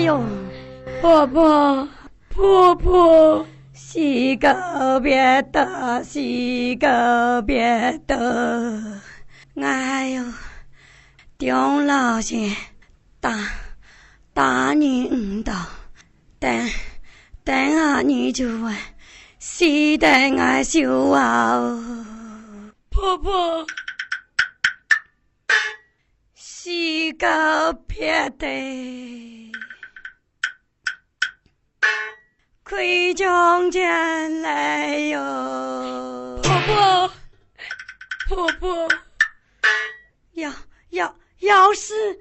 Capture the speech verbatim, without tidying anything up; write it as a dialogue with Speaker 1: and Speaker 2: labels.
Speaker 1: 呦，婆婆，婆婆，是个别的，是个别的。哎呦，钟老先打打你唔到，等等下你就会死得我笑啊！婆婆。是个别的，开中间来哟，婆婆，婆婆，要要要是